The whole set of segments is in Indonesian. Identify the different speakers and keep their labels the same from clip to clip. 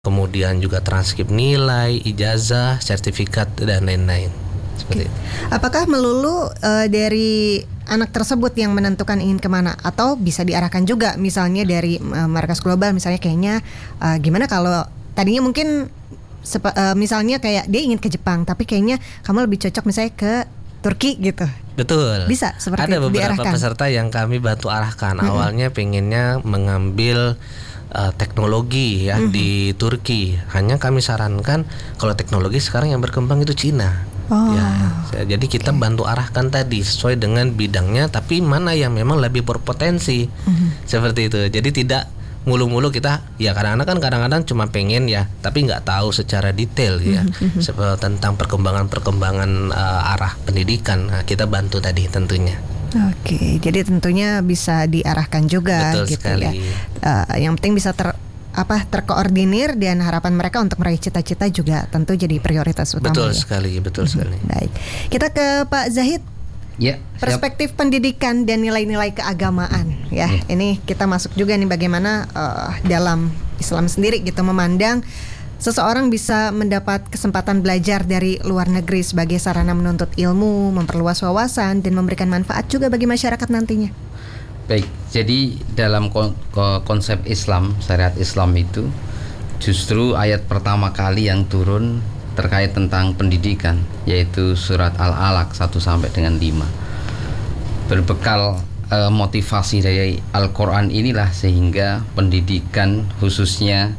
Speaker 1: kemudian juga transkrip nilai, ijazah, sertifikat dan lain-lain. Seperti itu.
Speaker 2: Apakah melulu dari anak tersebut yang menentukan ingin kemana, atau bisa diarahkan juga misalnya dari markas global, misalnya kayaknya gimana kalau tadinya mungkin misalnya kayak dia ingin ke Jepang, tapi kayaknya kamu lebih cocok misalnya ke Turki gitu.
Speaker 1: Betul.
Speaker 2: Bisa seperti
Speaker 1: ada beberapa
Speaker 2: diarahkan.
Speaker 1: Peserta yang kami bantu arahkan. Awalnya pengennya mengambil teknologi ya di Turki. Hanya kami sarankan kalau teknologi sekarang yang berkembang itu Cina. Jadi kita bantu arahkan tadi sesuai dengan bidangnya, tapi mana yang memang lebih berpotensi. Seperti itu. Jadi tidak mulu-mulu kita ya, kadang-kadang cuma pengen ya, tapi nggak tahu secara detail ya tentang perkembangan arah pendidikan. Nah, kita bantu tadi tentunya.
Speaker 2: Oke, jadi tentunya bisa diarahkan juga.
Speaker 1: Betul
Speaker 2: gitu
Speaker 1: sekali.
Speaker 2: Ya. Yang penting bisa terkoordinir, dan harapan mereka untuk meraih cita-cita juga tentu jadi prioritas utama.
Speaker 1: Betul
Speaker 2: ya.
Speaker 1: sekali, betul sekali.
Speaker 2: Baik, kita ke Pak Zahid.
Speaker 3: Ya,
Speaker 2: perspektif pendidikan dan nilai-nilai keagamaan ya. Ini kita masuk juga nih bagaimana dalam Islam sendiri gitu memandang seseorang bisa mendapat kesempatan belajar dari luar negeri sebagai sarana menuntut ilmu, memperluas wawasan, dan memberikan manfaat juga bagi masyarakat nantinya.
Speaker 3: Baik, jadi dalam konsep Islam, syariat Islam itu justru ayat pertama kali yang turun terkait tentang pendidikan, yaitu surat Al-Alaq 1 sampai dengan 5. Berbekal motivasi dari Al-Quran inilah sehingga pendidikan khususnya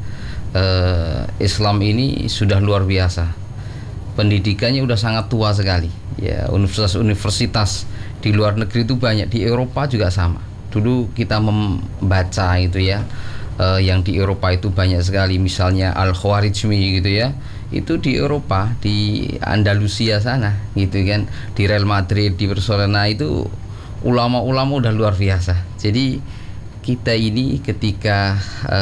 Speaker 3: Islam ini sudah luar biasa. Pendidikannya udah sangat tua sekali. Ya, universitas-universitas di luar negeri itu banyak, di Eropa juga sama. Dulu kita membaca itu ya, yang di Eropa itu banyak sekali, misalnya Al-Khwarizmi gitu ya. Itu di Eropa, di Andalusia sana gitu kan, di Real Madrid, di Barcelona itu ulama-ulama udah luar biasa. Jadi kita ini ketika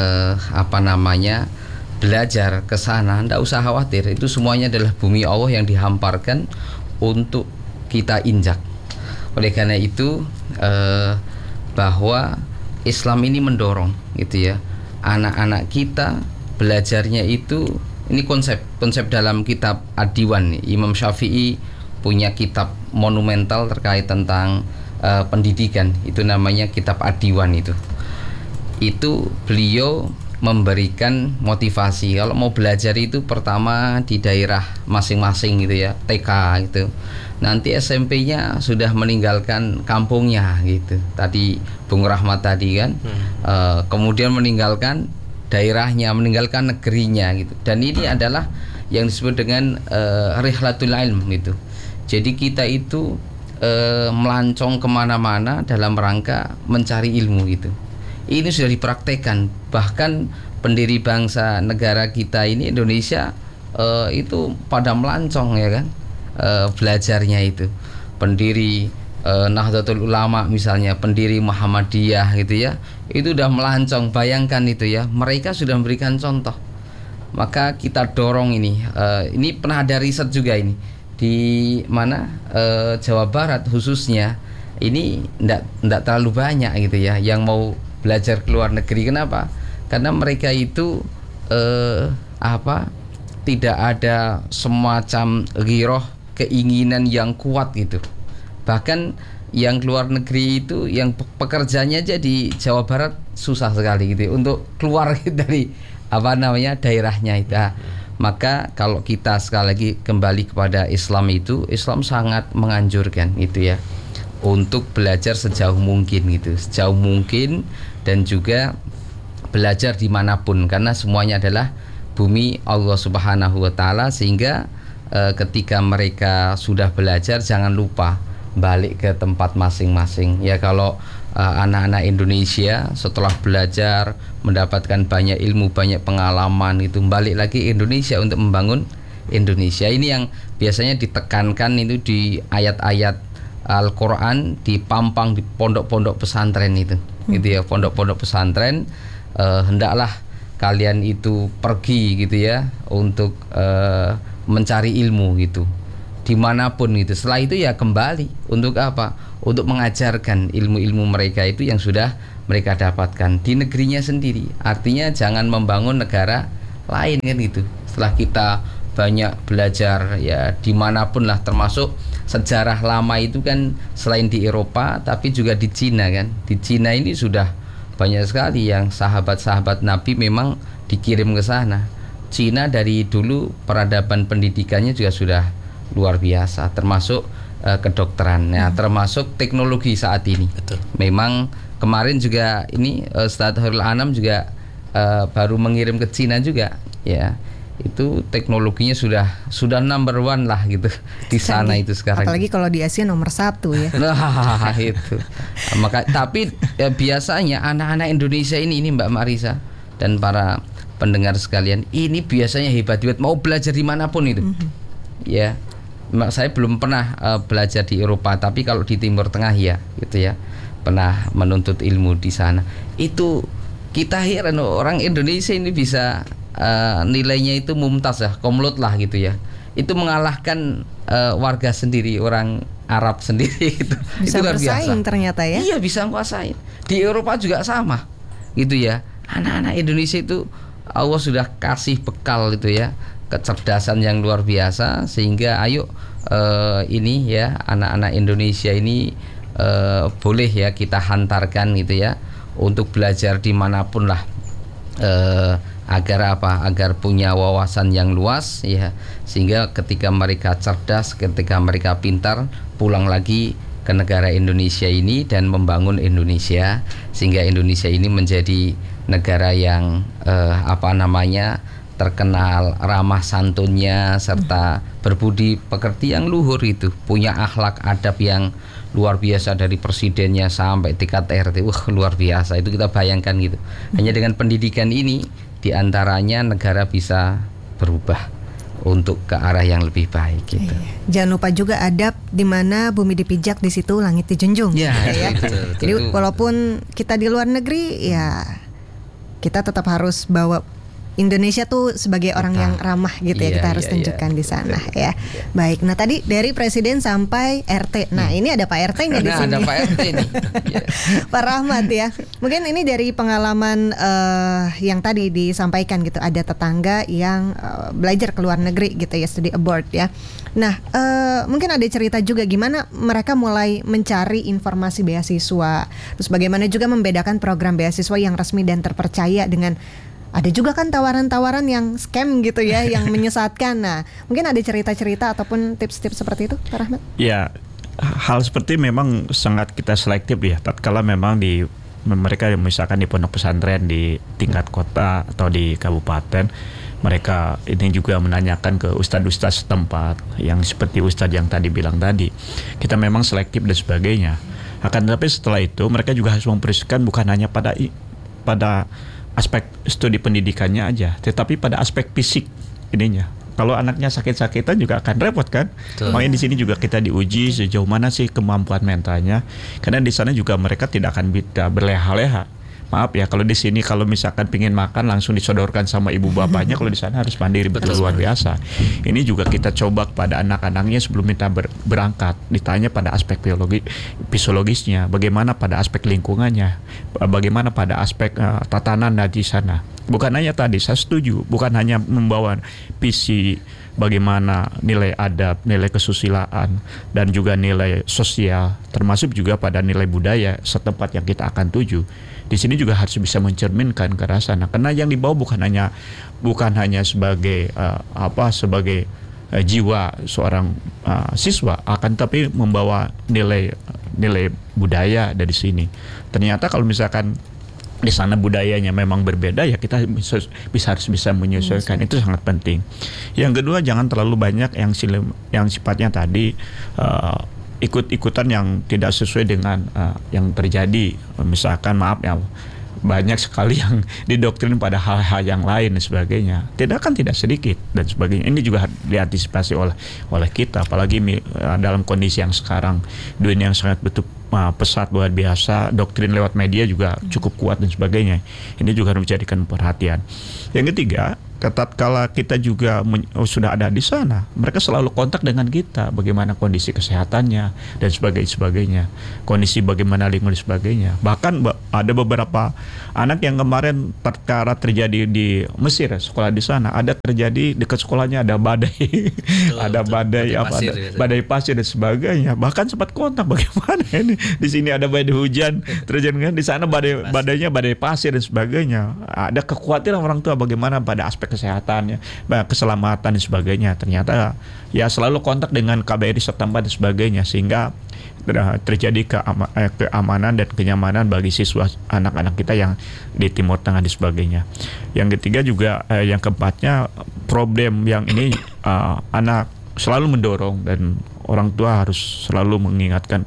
Speaker 3: belajar ke sana, ndak usah khawatir, itu semuanya adalah bumi Allah yang dihamparkan untuk kita injak. Oleh karena itu bahwa Islam ini mendorong gitu ya, anak-anak kita belajarnya itu, ini konsep dalam kitab Ad-Diwan. Imam Syafi'i punya kitab monumental terkait tentang pendidikan, itu namanya kitab Ad-Diwan. Itu beliau memberikan motivasi kalau mau belajar itu pertama di daerah masing-masing gitu ya, TK gitu. Nanti SMP-nya sudah meninggalkan kampungnya gitu. Tadi Bung Rahmat tadi kan, kemudian meninggalkan daerahnya, meninggalkan negerinya gitu. Dan ini adalah yang disebut dengan rihlatul ilm gitu. Jadi kita itu melancong kemana-mana dalam rangka mencari ilmu gitu. Ini sudah dipraktekkan, bahkan pendiri bangsa negara kita ini Indonesia itu pada melancong ya kan, belajarnya itu. Pendiri Nahdlatul Ulama misalnya, pendiri Muhammadiyah gitu ya, itu udah melancong. Bayangkan itu ya, mereka sudah memberikan contoh. Maka kita dorong ini pernah ada riset juga ini di mana, Jawa Barat khususnya, ini ndak terlalu banyak gitu ya yang mau belajar ke luar negeri. Kenapa? Karena mereka itu tidak ada semacam ghiroh, keinginan yang kuat gitu. Bahkan yang keluar negeri itu, yang pekerjanya aja di Jawa Barat susah sekali gitu untuk keluar dari daerahnya itu. Maka kalau kita sekali lagi kembali kepada Islam itu, Islam sangat menganjurkan itu ya, untuk belajar sejauh mungkin gitu, sejauh mungkin, dan juga belajar dimanapun, karena semuanya adalah bumi Allah Subhanahu wa Ta'ala. Sehingga ketika mereka sudah belajar, jangan lupa balik ke tempat masing-masing ya. Kalau anak-anak Indonesia setelah belajar, mendapatkan banyak ilmu, banyak pengalaman, itu balik lagi Indonesia untuk membangun Indonesia. Ini yang biasanya ditekankan itu di ayat-ayat Al-Quran, dipampang di pondok-pondok pesantren itu gitu ya. Pondok-pondok pesantren, hendaklah kalian itu pergi gitu ya, untuk mencari ilmu gitu dimanapun gitu. Setelah itu ya kembali untuk apa? Untuk mengajarkan ilmu-ilmu mereka itu yang sudah mereka dapatkan di negerinya sendiri. Artinya jangan membangun negara lain kan itu. Setelah kita banyak belajar ya dimanapun lah, termasuk sejarah lama itu kan selain di Eropa tapi juga di Cina kan. Di Cina ini sudah banyak sekali yang sahabat-sahabat Nabi memang dikirim ke sana. Cina dari dulu peradaban pendidikannya juga sudah luar biasa, termasuk kedokteran, ya, termasuk teknologi saat ini.
Speaker 1: Betul.
Speaker 3: Memang kemarin juga ini Ustadz Khairul Anam juga baru mengirim ke Cina juga, ya. Itu teknologinya sudah number one lah gitu di sana itu sekarang.
Speaker 2: Apalagi kalau di Asia nomor 1 ya.
Speaker 3: Nah itu. Tapi biasanya anak-anak Indonesia ini Mbak Marisa dan para pendengar sekalian, ini biasanya hebat-hebat mau belajar dimanapun itu. Ya, saya belum pernah belajar di Eropa, tapi kalau di Timur Tengah ya, gitu ya, pernah menuntut ilmu di sana. Itu kita heran orang Indonesia ini bisa nilainya itu mumtaz ya, komlot lah gitu ya. Itu mengalahkan warga sendiri, orang Arab sendiri gitu.
Speaker 2: Bisa
Speaker 3: itu luar
Speaker 2: bersaing
Speaker 3: biasa.
Speaker 2: ternyata ya.
Speaker 3: Iya, bisa nguasain. Di Eropa juga sama, gitu ya. Anak-anak Indonesia itu Allah sudah kasih bekal itu ya, kecerdasan yang luar biasa, sehingga ayo ini ya anak-anak Indonesia ini boleh ya kita hantarkan gitu ya untuk belajar dimanapun lah, agar apa? Agar punya wawasan yang luas ya, sehingga ketika mereka cerdas, ketika mereka pintar, pulang lagi ke negara Indonesia ini dan membangun Indonesia, sehingga Indonesia ini menjadi negara yang terkenal ramah santunnya serta berbudi pekerti yang luhur, itu punya akhlak adab yang luar biasa dari presidennya sampai tingkat RT. Luar biasa itu, kita bayangkan gitu. Hanya dengan pendidikan ini diantaranya negara bisa berubah untuk ke arah yang lebih baik gitu.
Speaker 2: Jangan lupa juga adab, di mana bumi dipijak di situ langit dijunjung.
Speaker 3: Ya,
Speaker 2: ya. Jadi walaupun kita di luar negeri ya kita tetap harus bawa Indonesia tuh sebagai orang yang ramah gitu ya, kita harus tunjukkan di sana ya. Baik, nah tadi dari presiden sampai RT. Nah, ini ada Pak RT-nya di sini.
Speaker 3: Ada Pak RT nih.
Speaker 2: Pak Rahmat ya. Mungkin ini dari pengalaman yang tadi disampaikan gitu, ada tetangga yang belajar ke luar negeri gitu ya, study abroad ya. Nah, mungkin ada cerita juga gimana mereka mulai mencari informasi beasiswa. Terus bagaimana juga membedakan program beasiswa yang resmi dan terpercaya dengan ada juga kan tawaran-tawaran yang scam gitu ya, yang menyesatkan. Nah, mungkin ada cerita-cerita ataupun tips-tips seperti itu, Pak Rahmat?
Speaker 4: Ya, hal seperti memang sangat kita selektif ya. Tatkala memang di mereka misalkan di pondok pesantren di tingkat kota atau di kabupaten, mereka ini juga menanyakan ke ustadz-ustadz setempat yang seperti ustadz yang tadi bilang tadi. Kita memang selektif dan sebagainya. Akan tetapi setelah itu mereka juga harus memperhatikan bukan hanya pada aspek studi pendidikannya aja, tetapi pada aspek fisik ininya. Kalau anaknya sakit-sakitan juga akan repot kan. Makanya di sini juga kita diuji sejauh mana sih kemampuan mentalnya. Karena di sana juga mereka tidak akan bisa berleha-leha. Maaf ya, kalau di sini kalau misalkan pingin makan langsung disodorkan sama ibu bapaknya, kalau di sana harus mandiri, betul luar biasa. Ini juga kita coba pada anak-anaknya sebelum kita berangkat, ditanya pada aspek psikologisnya, bagaimana pada aspek lingkungannya, bagaimana pada aspek tatanan di sana. Bukan hanya tadi, saya setuju, bukan hanya membawa visi bagaimana nilai adab, nilai kesusilaan, dan juga nilai sosial, termasuk juga pada nilai budaya setempat yang kita akan tuju. Di sini juga harus bisa mencerminkan ke arah sana, karena yang dibawa bukan hanya sebagai sebagai jiwa seorang siswa, akan tapi membawa nilai budaya dari sini. Ternyata kalau misalkan di sana budayanya memang berbeda, ya kita harus bisa menyesuaikan. Itu sangat penting. Yang kedua, jangan terlalu banyak yang sifatnya tadi ikut-ikutan yang tidak sesuai dengan yang terjadi. Misalkan maaf ya, banyak sekali yang didoktrin pada hal-hal yang lain dan sebagainya. Tidak sedikit dan sebagainya. Ini juga diantisipasi oleh kita, apalagi dalam kondisi yang sekarang, dunia yang sangat pesat luar biasa, doktrin lewat media juga cukup kuat dan sebagainya. Ini juga harus dijadikan perhatian. Yang ketiga, tatkala kita juga sudah ada di sana, mereka selalu kontak dengan kita, bagaimana kondisi kesehatannya dan sebagainya, kondisi bagaimana lingkungan dan sebagainya. Bahkan ada beberapa anak yang kemarin perkara terjadi di Mesir, sekolah di sana, ada terjadi dekat sekolahnya ada badai, badai pasir dan sebagainya. Bahkan sempat kontak, bagaimana ini di sini ada badai hujan terjadi, di sana badai pasir dan sebagainya. Ada kekhawatiran orang tua bagaimana pada aspek kesehatannya, keselamatan dan sebagainya. Ternyata ya selalu kontak dengan KBRI setempat dan sebagainya, sehingga terjadi keamanan dan kenyamanan bagi siswa anak-anak kita yang di Timur Tengah dan sebagainya. Yang ketiga juga yang keempatnya, problem yang ini anak selalu mendorong dan orang tua harus selalu mengingatkan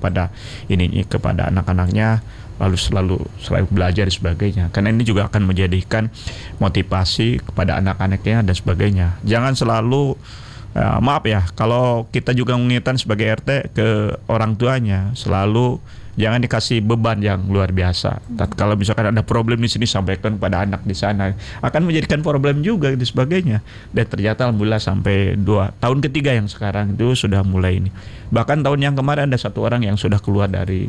Speaker 4: kepada anak-anaknya, lalu selalu belajar dan sebagainya, karena ini juga akan menjadikan motivasi kepada anak-anaknya dan sebagainya. Jangan selalu maaf ya, kalau kita juga mengingatkan sebagai RT ke orang tuanya, selalu jangan dikasih beban yang luar biasa. Kalau misalkan ada problem di sini, sampaikan pada anak di sana, akan menjadikan problem juga dan sebagainya. Dan ternyata alhamdulillah sampai tahun ketiga yang sekarang itu sudah mulai ini. Bahkan tahun yang kemarin ada satu orang yang sudah keluar dari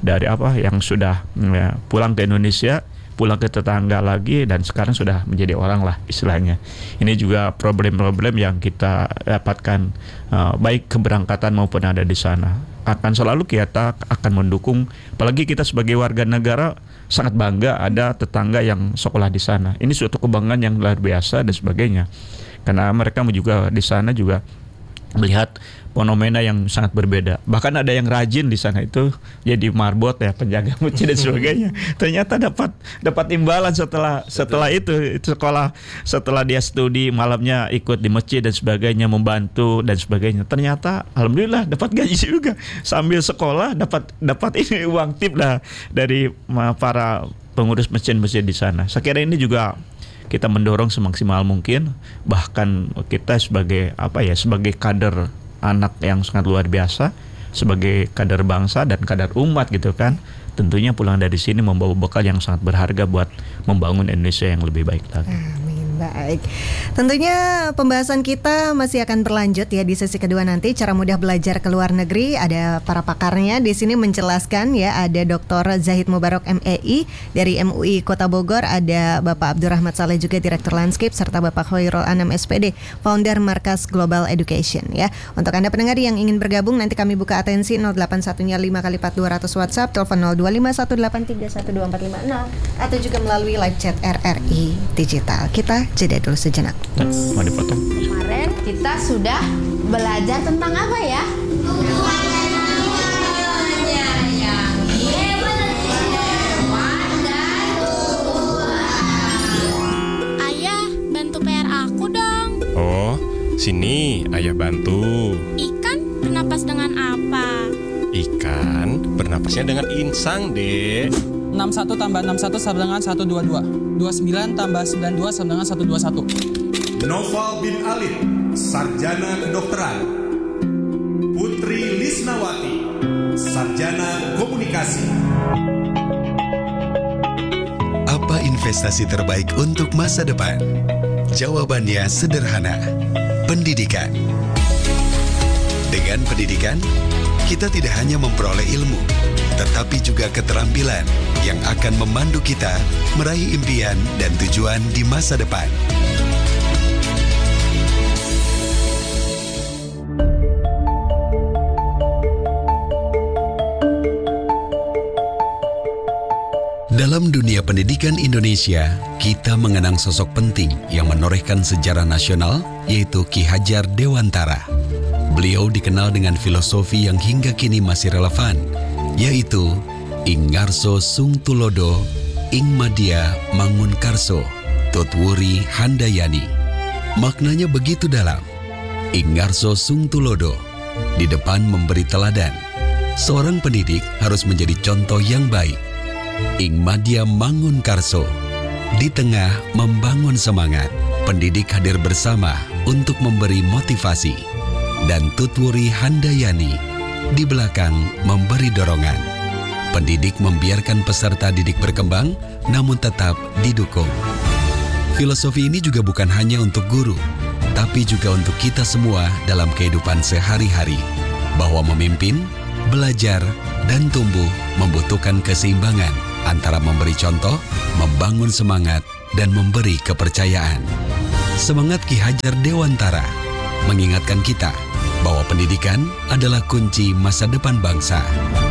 Speaker 4: yang sudah pulang ke Indonesia, pulang ke tetangga lagi, dan sekarang sudah menjadi orang lah istilahnya. Ini juga problem-problem yang kita dapatkan, baik keberangkatan maupun ada di sana. Akan selalu kita akan mendukung, apalagi kita sebagai warga negara sangat bangga ada tetangga yang sekolah di sana. Ini suatu kebanggaan yang luar biasa dan sebagainya, karena mereka juga di sana juga melihat fenomena yang sangat berbeda. Bahkan ada yang rajin di sana itu jadi marbot ya, penjaga masjid dan sebagainya. Ternyata dapat imbalan setelah itu sekolah, setelah dia studi malamnya ikut di masjid dan sebagainya, membantu dan sebagainya. Ternyata alhamdulillah dapat gaji juga sambil sekolah, dapat ini uang tip lah dari para pengurus masjid-masjid di sana. Saya kira ini juga kita mendorong semaksimal mungkin, bahkan kita sebagai sebagai kader anak yang sangat luar biasa, sebagai kader bangsa dan kader umat gitu kan, tentunya pulang dari sini membawa bekal yang sangat berharga buat membangun Indonesia yang lebih baik lagi.
Speaker 2: Amin, baik. Tentunya pembahasan kita masih akan berlanjut ya di sesi kedua nanti, cara mudah belajar ke luar negeri. Ada para pakarnya di sini menjelaskan ya, ada Dr. Zahid Mubarak MEI dari MUI Kota Bogor, ada Bapak Abdurrahmat Saleh juga Direktur Landscape, serta Bapak Khairul Anam SPD, Founder Markas Global Education ya. Untuk Anda pendengar yang ingin bergabung, nanti kami buka atensi 081-nya 5x4 200 WhatsApp, telepon 0251831245 atau juga melalui live chat RRI Digital. Kita jeda dulu sejenak.
Speaker 4: Mau dipotong.
Speaker 5: Kemarin kita sudah belajar tentang apa ya?
Speaker 6: Ayah, bantu PR aku dong.
Speaker 7: Oh, sini ayah bantu.
Speaker 6: Ikan bernapas dengan apa?
Speaker 7: Ikan bernapasnya dengan insang, Dek.
Speaker 8: 61 tambah 61 sama dengan 122. 29 tambah 92 sama dengan 121.
Speaker 9: Noval bin Alid, sarjana kedokteran. Putri Lisnawati, sarjana komunikasi.
Speaker 10: Apa investasi terbaik untuk masa depan? Jawabannya sederhana, pendidikan. Dengan pendidikan, kita tidak hanya memperoleh ilmu, tetapi juga keterampilan yang akan memandu kita meraih impian dan tujuan di masa depan. Dalam dunia pendidikan Indonesia, kita mengenang sosok penting yang menorehkan sejarah nasional, yaitu Ki Hajar Dewantara. Beliau dikenal dengan filosofi yang hingga kini masih relevan, yaitu Ing Ngarso Sung Tulodo, Ing Madya Mangun Karso, Tutwuri Handayani. Maknanya begitu dalam. Ing Ngarso Sung Tulodo, di depan memberi teladan. Seorang pendidik harus menjadi contoh yang baik. Ing Madya Mangun Karso, di tengah membangun semangat. Pendidik hadir bersama untuk memberi motivasi. Dan Tutwuri Handayani, di belakang memberi dorongan. Pendidik membiarkan peserta didik berkembang, namun tetap didukung. Filosofi ini juga bukan hanya untuk guru, tapi juga untuk kita semua dalam kehidupan sehari-hari. Bahwa memimpin, belajar, dan tumbuh membutuhkan keseimbangan antara memberi contoh, membangun semangat, dan memberi kepercayaan. Semangat Ki Hajar Dewantara mengingatkan kita bahwa pendidikan adalah kunci masa depan bangsa.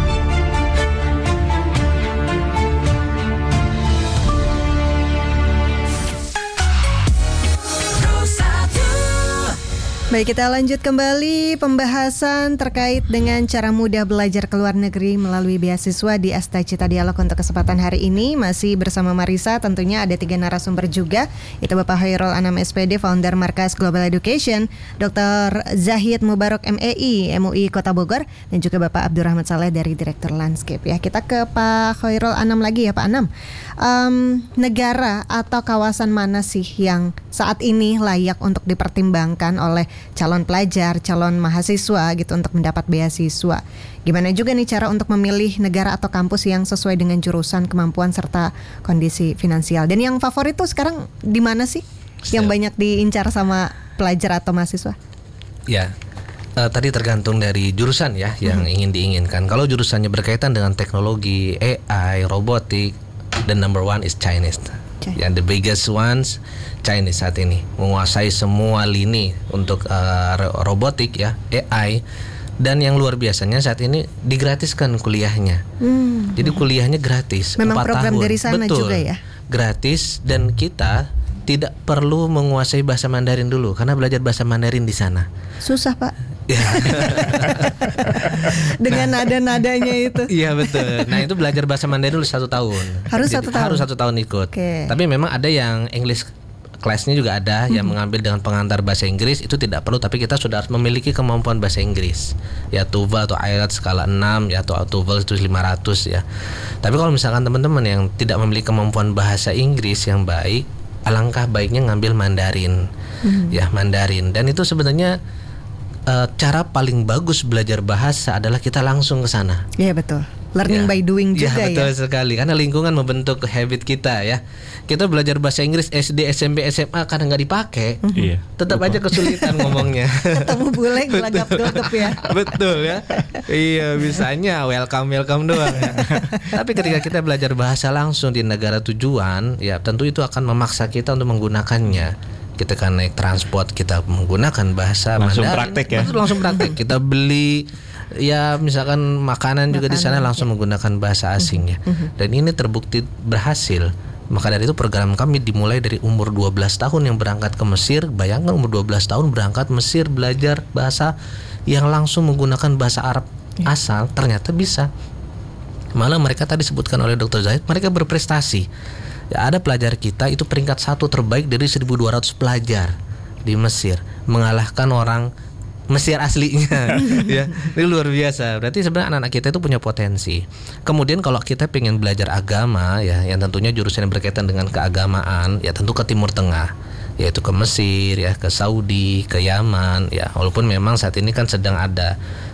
Speaker 2: Baik, kita lanjut kembali pembahasan terkait dengan cara mudah belajar ke luar negeri melalui beasiswa di Asta Cita Dialog untuk kesempatan hari ini. Masih bersama Marisa, tentunya ada 3 narasumber juga. Itu Bapak Khairul Anam SPD, founder Markas Global Education, Dr. Zahid Mubarok MEI, MUI Kota Bogor, dan juga Bapak Abdurrahman Saleh dari Direktur Landscape. Ya, kita ke Pak Khairul Anam lagi ya Pak Anam. Negara atau kawasan mana sih yang saat ini layak untuk dipertimbangkan oleh calon pelajar, calon mahasiswa gitu untuk mendapat beasiswa? Gimana juga nih cara untuk memilih negara atau kampus yang sesuai dengan jurusan, kemampuan serta kondisi finansial? Dan yang favorit tuh sekarang di mana sih yang banyak diincar sama pelajar atau mahasiswa?
Speaker 1: Ya, tadi tergantung dari jurusan ya yang ingin diinginkan. Kalau jurusannya berkaitan dengan teknologi, AI, robotik, the number one is Chinese. Ya, the biggest ones Chinese saat ini menguasai semua lini untuk robotik ya, AI. Dan yang luar biasanya saat ini digratiskan kuliahnya. Jadi kuliahnya gratis.
Speaker 2: Memang 4 program tahun. Dari sana.
Speaker 1: Betul,
Speaker 2: juga ya.
Speaker 1: Gratis, dan kita tidak perlu menguasai bahasa Mandarin dulu karena belajar bahasa Mandarin di sana.
Speaker 2: Susah Pak. Ya. Dengan nada-nadanya itu.
Speaker 1: Iya betul. Nah itu belajar bahasa Mandarin dulu 1 tahun.
Speaker 2: Harus 1 tahun.
Speaker 1: Harus 1 tahun ikut. Tapi memang ada yang English kelasnya juga ada yang mengambil dengan pengantar bahasa Inggris, itu tidak perlu, tapi kita sudah harus memiliki kemampuan bahasa Inggris. Ya TOEFL atau IELTS skala 6 ya, atau TOEFL itu 500 ya. Tapi kalau misalkan teman-teman yang tidak memiliki kemampuan bahasa Inggris yang baik, alangkah baiknya ngambil Mandarin. Ya, Mandarin. Dan itu sebenarnya cara paling bagus belajar bahasa adalah kita langsung ke sana.
Speaker 2: Iya betul. Learning by doing juga ya.
Speaker 1: Betul sekali, karena lingkungan membentuk habit kita ya. Kita belajar bahasa Inggris SD, SMP, SMA kadang nggak dipakai, tetap aja kesulitan ngomongnya.
Speaker 2: Ketemu bule gelagap-gelagap ya.
Speaker 1: Betul ya. Iya, bisanya welcome doang ya. Tapi ketika kita belajar bahasa langsung di negara tujuan, ya tentu itu akan memaksa kita untuk menggunakannya. Kita kan naik transport, kita menggunakan bahasa
Speaker 4: langsung
Speaker 1: Mandarin.
Speaker 4: Praktek ya.
Speaker 1: Langsung praktek. Kita beli ya misalkan makanan juga di sana langsung menggunakan bahasa asing ya. Dan ini terbukti berhasil. Maka dari itu program kami dimulai dari umur 12 tahun yang berangkat ke Mesir. Bayangkan umur 12 tahun berangkat Mesir belajar bahasa yang langsung menggunakan bahasa Arab asal, ternyata bisa. Malah mereka tadi disebutkan oleh Dr. Zahid, mereka berprestasi. Ya, ada pelajar kita itu peringkat 1 terbaik dari 1.200 pelajar di Mesir, mengalahkan orang Mesir aslinya. Ya, ini luar biasa. Berarti sebenarnya anak-anak kita itu punya potensi. Kemudian kalau kita pengen belajar agama ya, yang tentunya jurusan yang berkaitan dengan keagamaan, ya tentu ke Timur Tengah, yaitu ke Mesir ya, ke Saudi, ke Yaman ya. Walaupun memang saat ini kan sedang ada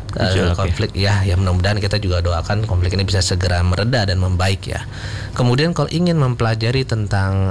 Speaker 1: konflik ya, mudah-mudahan kita juga doakan konflik ini bisa segera mereda dan membaik ya. Kemudian kalau ingin mempelajari tentang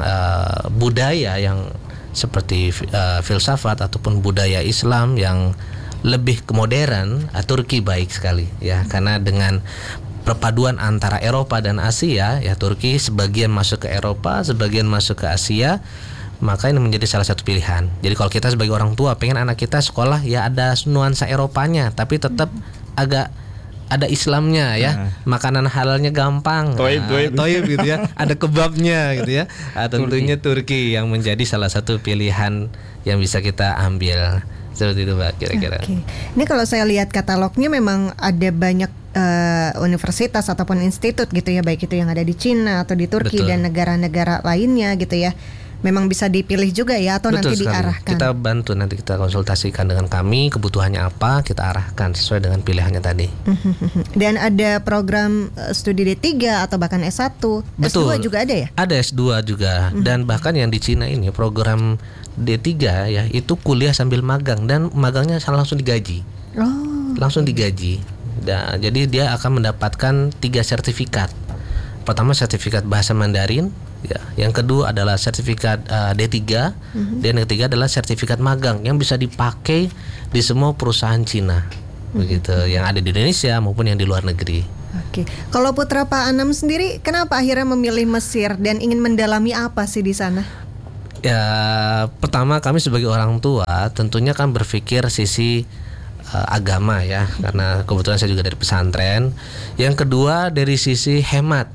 Speaker 1: budaya yang seperti filsafat ataupun budaya Islam yang lebih ke modern, Turki baik sekali ya, karena dengan perpaduan antara Eropa dan Asia ya, Turki sebagian masuk ke Eropa, sebagian masuk ke Asia, maka ini menjadi salah satu pilihan. Jadi kalau kita sebagai orang tua pengen anak kita sekolah ya ada nuansa Eropanya, tapi tetap agak ada Islamnya ya, makanan halalnya gampang, toib gitu ya, ada kebabnya gitu ya. Tentunya Turki yang menjadi salah satu pilihan yang bisa kita ambil. Seperti itu Mbak kira-kira.
Speaker 2: Ini kalau saya lihat katalognya memang ada banyak universitas ataupun institut gitu ya, baik itu yang ada di Cina atau di Turki dan negara-negara lainnya gitu ya. Memang bisa dipilih juga ya, atau nanti diarahkan.
Speaker 1: Kita bantu, nanti kita konsultasikan dengan kami kebutuhannya apa, kita arahkan sesuai dengan pilihannya tadi.
Speaker 2: Dan ada program studi D3 atau bahkan S1.
Speaker 1: Betul.
Speaker 2: S2 juga ada ya?
Speaker 1: Ada S2 juga. Dan bahkan yang di Cina ini program D3 ya, itu kuliah sambil magang, dan magangnya langsung digaji. Langsung digaji. Nah, jadi dia akan mendapatkan 3 sertifikat. Pertama sertifikat bahasa Mandarin Ya, yang kedua adalah sertifikat D3, dan yang ketiga adalah sertifikat magang yang bisa dipakai di semua perusahaan Cina, begitu, yang ada di Indonesia maupun yang di luar negeri.
Speaker 2: Oke, kalau putra Pak Anam sendiri, kenapa akhirnya memilih Mesir dan ingin mendalami apa sih di sana?
Speaker 1: Ya, pertama kami sebagai orang tua tentunya kan berpikir sisi agama ya, karena kebetulan saya juga dari pesantren. Yang kedua dari sisi hemat.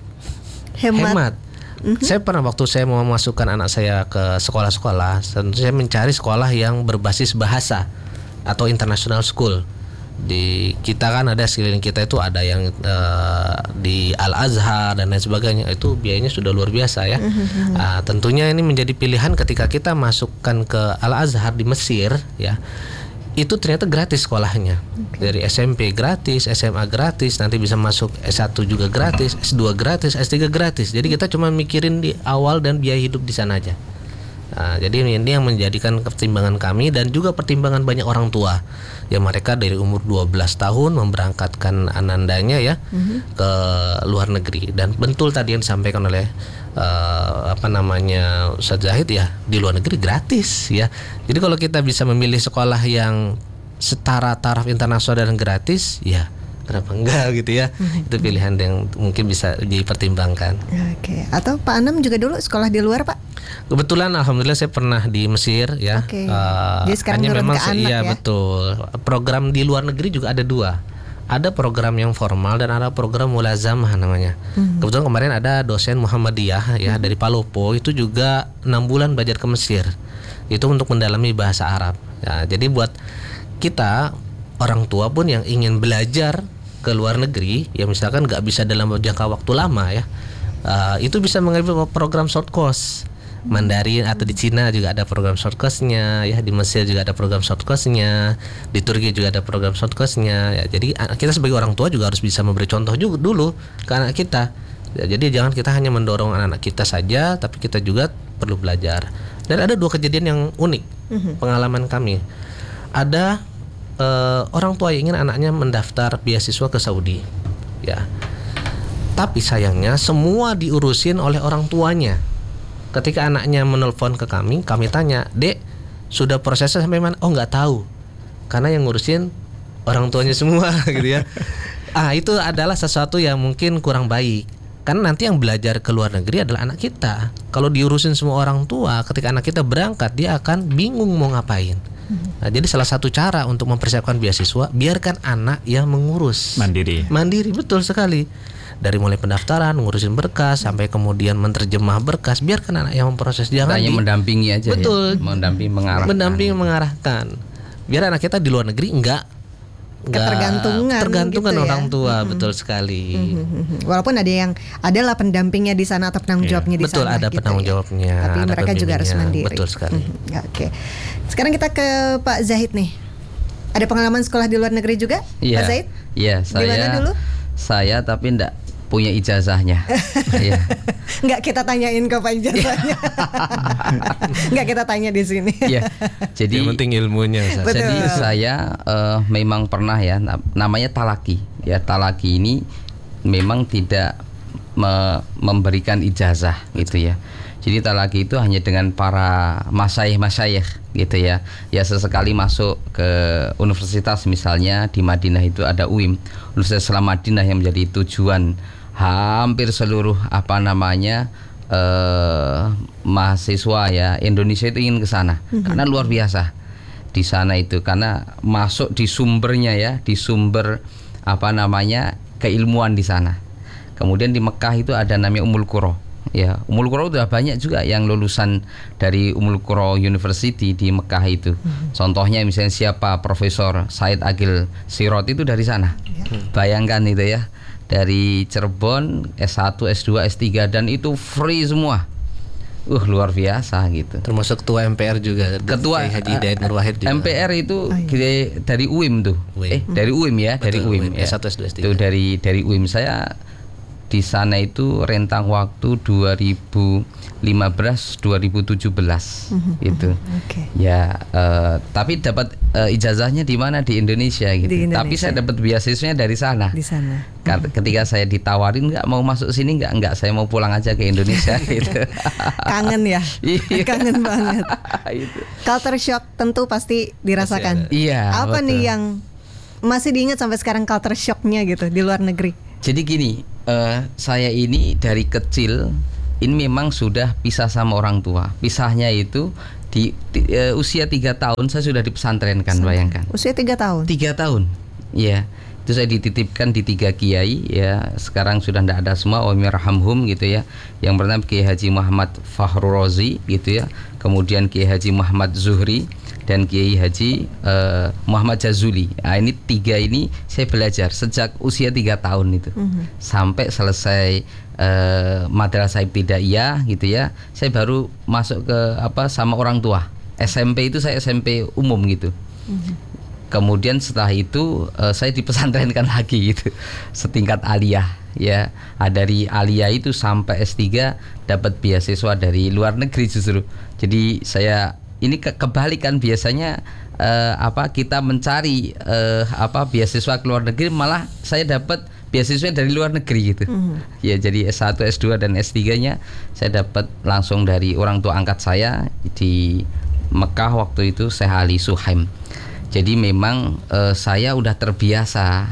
Speaker 1: Saya pernah waktu saya mau memasukkan anak saya ke sekolah-sekolah, tentu saya mencari sekolah yang berbasis bahasa atau international school. Di kita kan ada sekeliling kita itu ada yang di Al Azhar dan lain sebagainya, itu biayanya sudah luar biasa ya. Tentunya ini menjadi pilihan ketika kita masukkan ke Al Azhar di Mesir ya. Itu ternyata gratis sekolahnya. Dari SMP gratis, SMA gratis, nanti bisa masuk S1 juga gratis, S2 gratis, S3 gratis. Jadi kita cuma mikirin di awal dan biaya hidup di sana aja. Jadi ini yang menjadikan pertimbangan kami dan juga pertimbangan banyak orang tua yang mereka dari umur 12 tahun memberangkatkan anandanya ya ke luar negeri. Dan betul tadi yang disampaikan oleh Ustadz Zahid ya, di luar negeri gratis ya. Jadi kalau kita bisa memilih sekolah yang setara taraf internasional dan gratis, ya kenapa enggak gitu ya. Itu pilihan yang mungkin bisa dipertimbangkan.
Speaker 2: Oke. Atau Pak Anam juga dulu sekolah di luar, Pak?
Speaker 1: Kebetulan alhamdulillah saya pernah di Mesir ya.
Speaker 2: Jadi sekarang
Speaker 1: hanya
Speaker 2: turun
Speaker 1: memang
Speaker 2: ke anak
Speaker 1: iya
Speaker 2: ya?
Speaker 1: Betul. Program di luar negeri juga ada dua. Ada program yang formal dan ada program mulazamah namanya. Kebetulan kemarin ada dosen Muhammadiyah ya dari Palopo, itu juga 6 bulan belajar ke Mesir. Itu untuk mendalami bahasa Arab. Ya, jadi buat kita orang tua pun yang ingin belajar ke luar negeri, ya misalkan nggak bisa dalam jangka waktu lama ya, itu bisa mengambil program short course Mandarin, atau di Cina juga ada program short course-nya ya, di Mesir juga ada program short course-nya, di Turki juga ada program short course-nya ya. Jadi kita sebagai orang tua juga harus bisa memberi contoh juga dulu ke anak kita ya. Jadi jangan kita hanya mendorong anak-anak kita saja, tapi kita juga perlu belajar. Dan ada 2 kejadian yang unik pengalaman kami. Ada orang tua yang ingin anaknya mendaftar beasiswa ke Saudi ya, tapi sayangnya semua diurusin oleh orang tuanya. Ketika anaknya menelpon ke kami tanya, "Dek, sudah prosesnya sampai mana?" "Oh, nggak tahu." Karena yang ngurusin orang tuanya semua gitu ya. Itu adalah sesuatu yang mungkin kurang baik. Karena nanti yang belajar ke luar negeri adalah anak kita. Kalau diurusin semua orang tua, ketika anak kita berangkat, dia akan bingung mau ngapain. Jadi salah satu cara untuk mempersiapkan beasiswa, biarkan anak yang mengurus. Mandiri, betul sekali. Dari mulai pendaftaran, ngurusin berkas, sampai kemudian menerjemah berkas, biarkan anak yang memproses. Jangan
Speaker 3: hanya mendampingi aja.
Speaker 1: Betul.
Speaker 3: Ya? Mendampingi mengarahkan.
Speaker 1: Biar anak kita di luar negeri enggak tergantungan gitu orang tua. Betul sekali.
Speaker 2: Walaupun adalah pendampingnya di sana atau penanggung jawabnya di
Speaker 1: betul,
Speaker 2: sana.
Speaker 1: Betul, ada
Speaker 2: gitu
Speaker 1: penanggung
Speaker 2: ya.
Speaker 1: jawabnya.
Speaker 2: Tapi
Speaker 1: ada
Speaker 2: mereka juga harus mandiri.
Speaker 1: Betul sekali.
Speaker 2: Oke. Sekarang kita ke Pak Zahid nih. Ada pengalaman sekolah di luar negeri juga, Pak Zahid?
Speaker 3: Iya,
Speaker 2: Gimana dulu?
Speaker 3: Saya tapi enggak punya ijazahnya. Iya.
Speaker 2: Enggak kita tanyain ke Pak ijazahnya. Enggak kita tanya di sini.
Speaker 3: Iya. Jadi
Speaker 1: yang penting ilmunya.
Speaker 3: Jadi saya memang pernah ya, namanya talaki. Ya, talaki ini memang tidak memberikan ijazah gitu ya. Jadi talaki itu hanya dengan para masyayikh gitu ya. Ya sesekali masuk ke universitas, misalnya di Madinah itu ada UIM, Universitas Islam Madinah, yang menjadi tujuan hampir seluruh mahasiswa ya Indonesia itu ingin ke sana. Karena luar biasa di sana itu, karena masuk di sumbernya ya, di sumber keilmuan di sana. Kemudian di Mekah itu ada namanya Ummul Qura. Ya, Ummul Qura udah banyak juga yang lulusan dari Ummul Qura University di Mekah itu. Contohnya misalnya siapa, Profesor Said Agil Sirot itu dari sana. Bayangkan itu ya, dari Cirebon S1, S2, S3, dan itu free semua. Luar biasa gitu.
Speaker 1: Termasuk ketua MPR juga.
Speaker 3: Ketua
Speaker 1: Haji Hidayat Nur Wahid juga.
Speaker 3: MPR itu dari UIM tuh. Dari UIM ya, dari UIM.
Speaker 1: S1, S2, S3.
Speaker 3: Itu dari UIM. Saya di sana itu rentang waktu 2015-2017 itu. Ya, tapi dapat ijazahnya di mana? Di Indonesia gitu.
Speaker 2: Di Indonesia.
Speaker 3: Tapi saya dapat beasiswanya dari sana.
Speaker 2: Di sana.
Speaker 3: Ketika saya ditawarin nggak mau masuk sini, nggak, saya mau pulang aja ke Indonesia gitu.
Speaker 2: Kangen ya, kangen banget.
Speaker 3: Itu.
Speaker 2: Culture shock tentu pasti dirasakan.
Speaker 3: Iya.
Speaker 2: Apa
Speaker 3: betul.
Speaker 2: nih yang masih diingat sampai sekarang culture shocknya gitu di luar negeri?
Speaker 3: Jadi gini, saya ini dari kecil ini memang sudah pisah sama orang tua. Pisahnya itu di usia 3 tahun saya sudah dipesantrenkan, bayangkan.
Speaker 2: Usia 3 tahun?
Speaker 3: 3 tahun, ya. Itu saya dititipkan di 3 kiai, ya. Sekarang sudah tidak ada semua, Allahumirhamhum gitu ya. Yang pertama Kiai Haji Muhammad Fahru Razi gitu ya. Kemudian Kiai Haji Muhammad Zuhri dan Kiai Haji Muhammad Jazuli. Nah, ini 3 ini saya belajar sejak usia 3 tahun itu sampai selesai madrasah ibtidaiyah gitu ya. Saya baru masuk ke sama orang tua. SMP itu saya SMP umum gitu. Kemudian setelah itu saya dipesantrenkan lagi gitu, setingkat aliyah ya. Dari aliyah itu sampai S3 dapat beasiswa dari luar negeri justru. Jadi saya ini kebalikan, biasanya kita mencari beasiswa ke luar negeri, malah saya dapat beasiswa dari luar negeri gitu. Ya, jadi S1, S2 dan S3-nya saya dapat langsung dari orang tua angkat saya di Mekah waktu itu, Syekh Ali Suhaim. Jadi memang saya udah terbiasa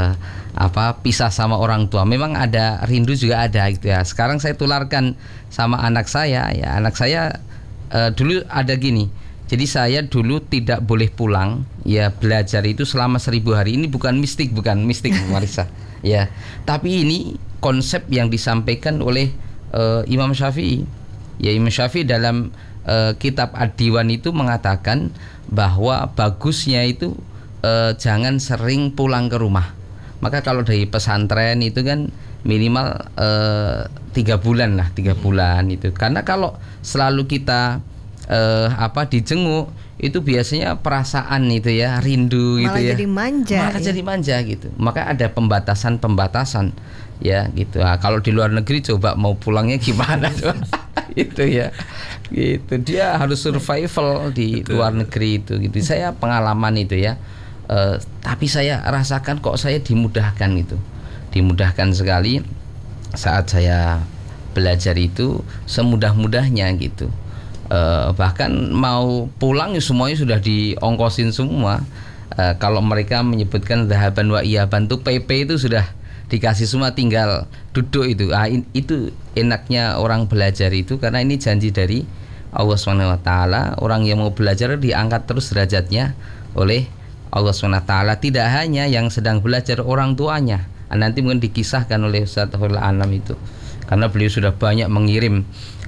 Speaker 3: pisah sama orang tua. Memang ada rindu juga ada gitu ya. Sekarang saya tularkan sama anak saya ya. Anak saya dulu ada gini. Jadi saya dulu tidak boleh pulang ya, belajar itu selama 1000 hari. Ini bukan mistik Marisa. Ya. Tapi ini konsep yang disampaikan oleh Imam Syafi'i. Ya, Imam Syafi'i dalam kitab Ad-Diwan itu mengatakan bahwa bagusnya itu jangan sering pulang ke rumah. Maka kalau dari pesantren itu kan minimal 3 bulan lah, 3 bulan itu. Karena kalau selalu kita dijenguk itu biasanya perasaan itu ya, rindu
Speaker 2: malah
Speaker 3: gitu ya.
Speaker 2: Malah
Speaker 3: jadi manja gitu. Maka ada pembatasan ya gitu. Nah, kalau di luar negeri coba mau pulangnya gimana coba? Itu ya. Gitu. Dia harus survival di luar negeri itu gitu. Saya pengalaman itu ya. Tapi saya rasakan kok saya dimudahkan itu. Dimudahkan sekali saat saya belajar itu, semudah-mudahnya gitu. Bahkan mau pulang semuanya sudah diongkosin semua. Kalau mereka menyebutkan dhahaban wa iyaban tuh PP itu sudah dikasih semua, tinggal duduk itu. Itu enaknya orang belajar itu, karena ini janji dari Allah SWT. Orang yang mau belajar diangkat terus derajatnya oleh Allah SWT. Tidak hanya yang sedang belajar, orang tuanya. Nanti mungkin dikisahkan oleh Ustaz Khairul Anam itu, karena beliau sudah banyak mengirim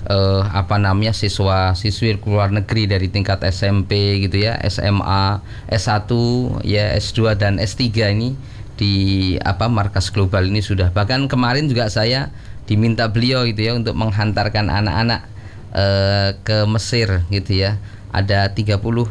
Speaker 3: siswa-siswi ke luar negeri dari tingkat SMP gitu ya, SMA, S1, ya S2 dan S3 ini di markas global ini sudah. Bahkan kemarin juga saya diminta beliau gitu ya untuk menghantarkan anak-anak ke Mesir gitu ya. Ada 32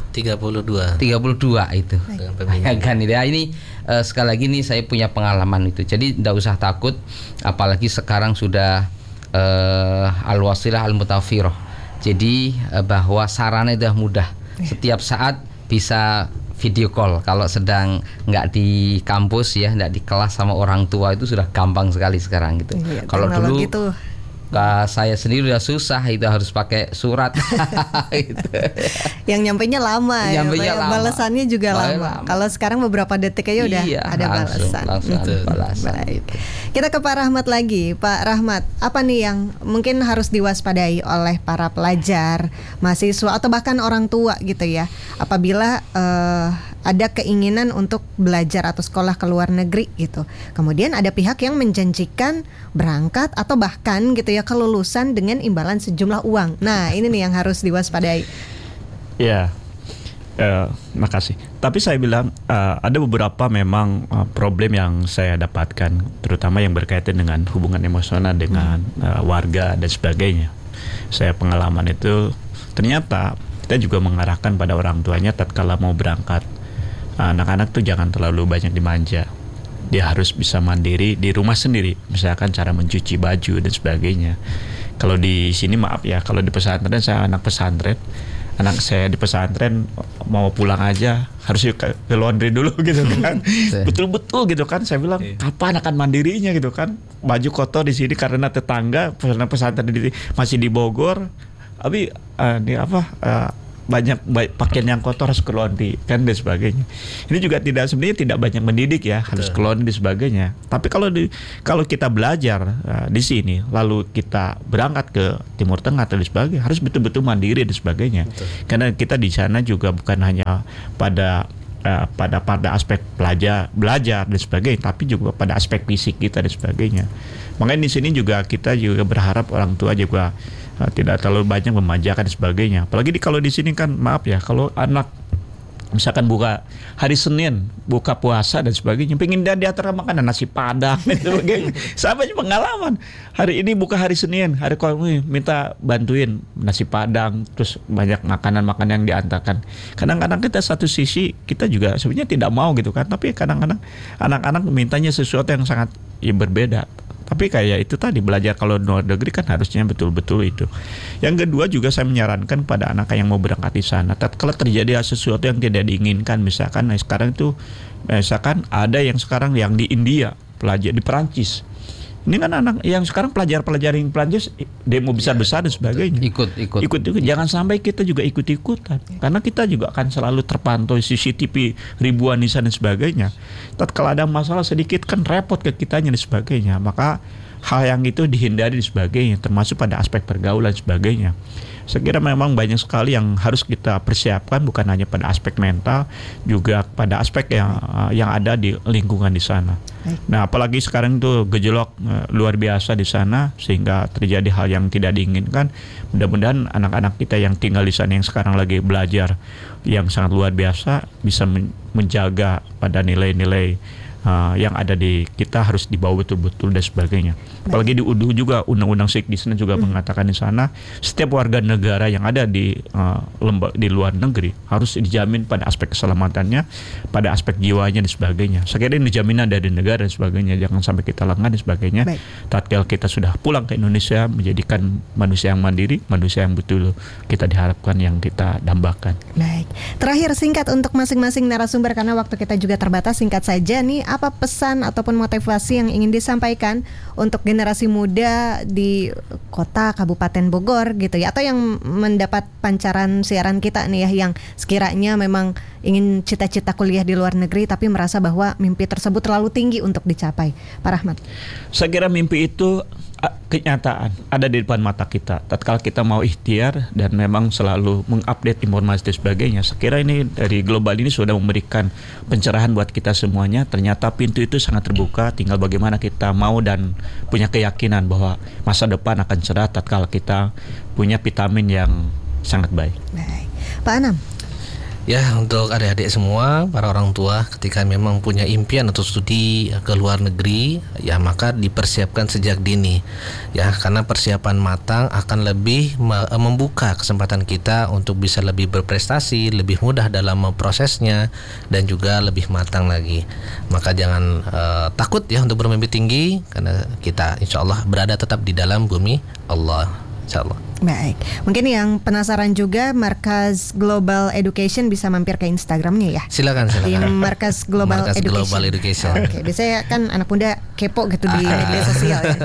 Speaker 3: itu. Bayangkan itu ya. Ini sekali lagi nih saya punya pengalaman itu. Jadi tidak usah takut, apalagi sekarang sudah al-wasilah al-mutawafirah. Jadi bahwa sarana sudah mudah. Setiap saat bisa video call. Kalau sedang nggak di kampus ya, nggak di kelas sama orang tua, itu sudah gampang sekali sekarang gitu.
Speaker 2: Iya,
Speaker 3: kalau dulu
Speaker 2: gitu.
Speaker 3: Saya sendiri udah susah, itu harus pakai surat. Gitu.
Speaker 2: Yang nyampainya lama,
Speaker 3: lama.
Speaker 2: Balasannya juga lama. Kalau sekarang beberapa detik aja udah ada balasan.
Speaker 3: Langsung balasan.
Speaker 2: Baik. Kita ke Pak Rahmat lagi. Pak Rahmat, apa nih yang mungkin harus diwaspadai oleh para pelajar, mahasiswa atau bahkan orang tua gitu ya, apabila ada keinginan untuk belajar atau sekolah ke luar negeri gitu. Kemudian ada pihak yang menjanjikan berangkat atau bahkan gitu ya kelulusan dengan imbalan sejumlah uang. Nah, ini nih yang harus diwaspadai.
Speaker 4: Ya, makasih. Tapi saya bilang ada beberapa memang problem yang saya dapatkan, terutama yang berkaitan dengan hubungan emosional dengan warga dan sebagainya. Saya pengalaman itu ternyata kita juga mengarahkan pada orang tuanya tatkala mau berangkat, anak-anak tuh jangan terlalu banyak dimanja. dia harus bisa mandiri di rumah sendiri, misalkan cara mencuci baju dan sebagainya. Kalau di sini maaf ya, kalau di pesantren, saya anak pesantren, anak saya di pesantren mau pulang aja harus ke laundry dulu gitu kan. Betul-betul gitu kan, saya bilang kapan akan mandirinya gitu kan. Baju kotor di sini karena tetangga pesantren masih di Bogor, tapi banyak pakaian yang kotor harus ke laundry kan dan sebagainya. Ini juga sebenarnya tidak banyak mendidik ya, harus ke laundry dan sebagainya. Tapi kalau kita belajar di sini lalu kita berangkat ke Timur Tengah dan sebagainya, harus betul-betul mandiri dan sebagainya. Karena kita di sana juga bukan hanya pada aspek belajar dan sebagainya, tapi juga pada aspek fisik kita dan sebagainya. Makanya di sini juga kita juga berharap orang tua juga tidak terlalu banyak memanjakan dan sebagainya. Apalagi kalau di sini kan maaf ya, kalau anak misalkan buka hari Senin buka puasa dan sebagainya, pengen dia diantar makanan nasi padang dan sebagainya. Sampai pengalaman hari ini buka hari Senin, hari Kamis minta bantuin nasi padang, terus banyak makanan-makanan yang diantarkan. Kadang-kadang kita satu sisi kita juga sebenarnya tidak mau gitu kan, tapi kadang-kadang anak-anak mintanya sesuatu yang sangat berbeda. Tapi kayak itu tadi, belajar kalau luar negeri kan harusnya betul-betul itu. Yang kedua juga saya menyarankan pada anak yang mau berangkat di sana, kalau terjadi sesuatu yang tidak diinginkan, misalkan sekarang itu misalkan ada yang sekarang yang di India pelajar di Perancis. Ini kan anak yang sekarang pelajar-pelajar yang Perancis demo besar-besar dan sebagainya. Ikut. Jangan sampai kita juga ikut-ikutan, karena kita juga akan selalu terpantau CCTV ribuan di sana dan sebagainya. Kalau ada masalah sedikit kan repot ke kitanya dan sebagainya. Maka hal yang itu dihindari dan sebagainya, termasuk pada aspek pergaulan dan sebagainya. Saya kira memang banyak sekali yang harus kita persiapkan, bukan hanya pada aspek mental, juga pada aspek yang ada di lingkungan di sana. Nah, apalagi sekarang itu gejolak luar biasa di sana, sehingga terjadi hal yang tidak diinginkan. Mudah-mudahan anak-anak kita yang tinggal di sana, yang sekarang lagi belajar yang sangat luar biasa, bisa menjaga pada nilai-nilai yang ada di kita, harus dibawa betul-betul dan sebagainya. Apalagi di UDU juga, Undang-Undang SIK di sana juga mengatakan di sana setiap warga negara yang ada di luar negeri harus dijamin pada aspek keselamatannya, pada aspek jiwanya dan sebagainya. Saya kira ini jaminan dari negara dan sebagainya, jangan sampai kita lengah dan sebagainya. Tatkala kita sudah pulang ke Indonesia, menjadikan manusia yang mandiri, manusia yang betul kita diharapkan, yang kita dambakan.
Speaker 2: Baik, terakhir singkat untuk masing-masing narasumber karena waktu kita juga terbatas, singkat saja nih, apa pesan ataupun motivasi yang ingin disampaikan untuk generasi muda di kota Kabupaten Bogor gitu ya, atau yang mendapat pancaran siaran kita nih ya, yang sekiranya memang ingin cita-cita kuliah di luar negeri tapi merasa bahwa mimpi tersebut terlalu tinggi untuk dicapai. Pak Rahmat.
Speaker 4: Saya kira mimpi itu kenyataan ada di depan mata kita. Tatkala kita mau ikhtiar dan memang selalu mengupdate informasi dan sebagainya, saya kira ini dari global ini sudah memberikan pencerahan buat kita semuanya. Ternyata pintu itu sangat terbuka, tinggal bagaimana kita mau dan punya keyakinan bahwa masa depan akan cerah tatkala kita punya vitamin yang sangat baik.
Speaker 2: Baik, Pak Anam.
Speaker 1: Ya, untuk adik-adik semua, para orang tua, ketika memang punya impian untuk studi ke luar negeri, ya maka dipersiapkan sejak dini. Ya, karena persiapan matang akan lebih membuka kesempatan kita untuk bisa lebih berprestasi, lebih mudah dalam prosesnya, dan juga lebih matang lagi. Maka jangan takut ya untuk bermimpi tinggi, karena kita insya Allah berada tetap di dalam bumi Allah, insya Allah.
Speaker 2: Baik, mungkin yang penasaran juga Markas Global Education bisa mampir ke Instagramnya ya.
Speaker 1: Silakan.
Speaker 2: Di Markas Global Education.
Speaker 1: Global Education.
Speaker 2: Oke, biasanya kan anak muda kepo gitu di media sosial ya.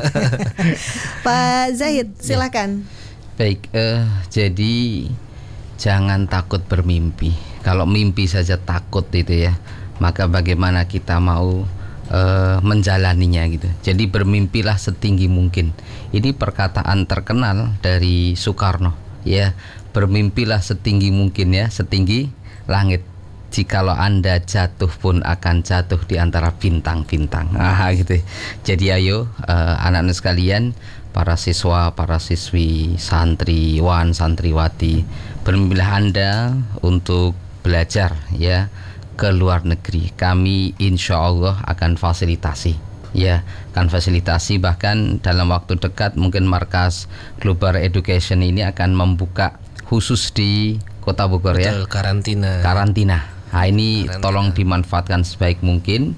Speaker 2: Pak Zahid, silakan.
Speaker 3: Baik, jadi jangan takut bermimpi. Kalau mimpi saja takut itu ya, maka bagaimana kita mau menjalaninya gitu. Jadi bermimpilah setinggi mungkin. Ini perkataan terkenal dari Soekarno ya, bermimpilah setinggi mungkin ya, setinggi langit. Jikalau Anda jatuh pun akan jatuh di antara bintang-bintang. Gitu. Jadi ayo anak-anak sekalian, para siswa, para siswi, santriwan, santriwati, bermimpilah Anda untuk belajar ya ke luar negeri. Kami insya Allah akan fasilitasi ya, akan fasilitasi, bahkan dalam waktu dekat mungkin Markas Global Education ini akan membuka khusus di Kota Bogor. Betul, ya, karantina. Nah, ini tolong dimanfaatkan sebaik mungkin.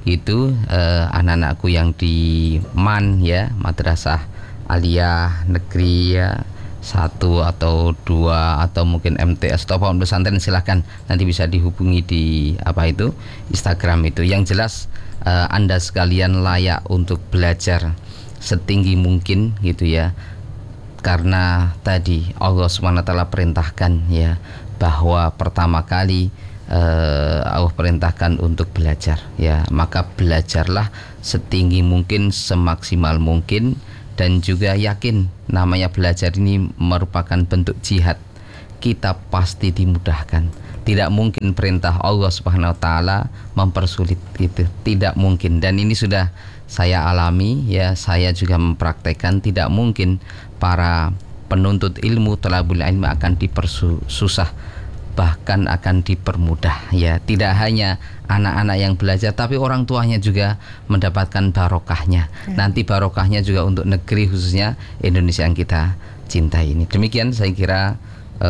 Speaker 3: itu anak-anakku yang di MAN ya, Madrasah Aliyah Negeri ya, 1 atau 2 atau mungkin MTS atau pondok pesantren, silahkan nanti bisa dihubungi di Instagram itu. Yang jelas Anda sekalian layak untuk belajar setinggi mungkin gitu ya, karena tadi Allah SWT perintahkan ya, bahwa pertama kali Allah perintahkan untuk belajar ya, maka belajarlah setinggi mungkin, semaksimal mungkin, dan juga yakin namanya belajar ini merupakan bentuk jihad. Kita pasti dimudahkan. Tidak mungkin perintah Allah Subhanahu wa taala mempersulit itu, tidak mungkin. Dan ini sudah saya alami ya, saya juga mempraktekkan. Tidak mungkin para penuntut ilmu, thalabul ilmi akan dipersusah, bahkan akan dipermudah ya. Tidak hanya anak-anak yang belajar, tapi orang tuanya juga mendapatkan barokahnya. Nanti barokahnya juga untuk negeri, khususnya Indonesia yang kita cintai ini. Demikian saya kira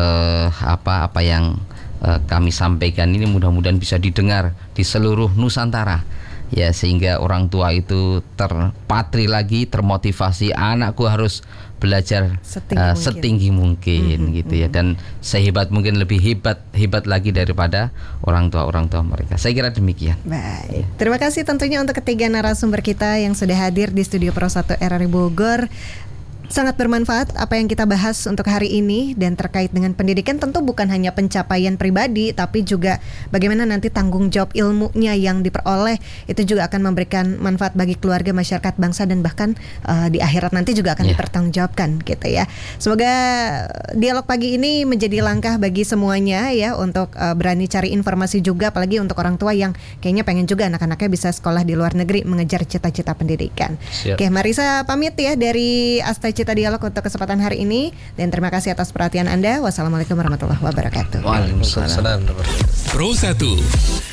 Speaker 3: apa yang kami sampaikan ini mudah-mudahan bisa didengar di seluruh Nusantara ya, sehingga orang tua itu terpatri lagi, termotivasi, anakku harus belajar setinggi mungkin gitu ya, dan sehebat mungkin, lebih hebat lagi daripada orang tua mereka. Saya kira demikian.
Speaker 2: Baik, terima kasih tentunya untuk ketiga narasumber kita yang sudah hadir di studio Pro 1 RRI Bogor. Sangat bermanfaat apa yang kita bahas untuk hari ini, dan terkait dengan pendidikan tentu bukan hanya pencapaian pribadi, tapi juga bagaimana nanti tanggung jawab ilmunya yang diperoleh itu juga akan memberikan manfaat bagi keluarga, masyarakat, bangsa, dan bahkan di akhirat nanti juga akan dipertanggungjawabkan gitu ya. Semoga dialog pagi ini menjadi langkah bagi semuanya ya, untuk berani cari informasi juga, apalagi untuk orang tua yang kayaknya pengen juga anak-anaknya bisa sekolah di luar negeri, mengejar cita-cita pendidikan.
Speaker 1: Siap.
Speaker 2: Oke, Marisa pamit ya dari Asta Cita Dialog untuk kesempatan hari ini, dan terima kasih atas perhatian Anda. Wassalamualaikum warahmatullahi wabarakatuh.
Speaker 1: Waalaikumsalam.
Speaker 10: Pro 1